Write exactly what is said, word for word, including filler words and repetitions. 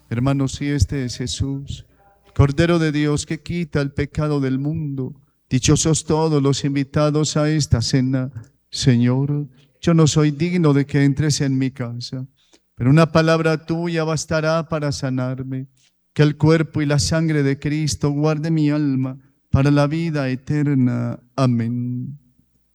Hermanos, si este es Jesús, Cordero de Dios que quita el pecado del mundo, dichosos todos los invitados a esta cena. Señor, yo no soy digno de que entres en mi casa, pero una palabra tuya bastará para sanarme. Que el cuerpo y la sangre de Cristo guarde mi alma para la vida eterna. Amén.